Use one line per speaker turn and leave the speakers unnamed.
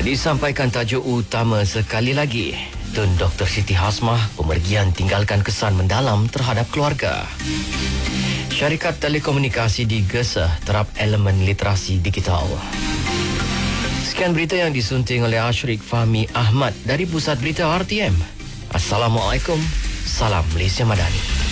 Disampaikan tajuk utama sekali lagi. Tun Dr. Siti Hasmah, pemergian tinggalkan kesan mendalam terhadap keluarga. Syarikat telekomunikasi digesah terap elemen literasi digital. Sekian berita yang disunting oleh Ashrik Fahmi Ahmad dari Pusat Berita RTM. Assalamualaikum. Salam Malaysia Madani.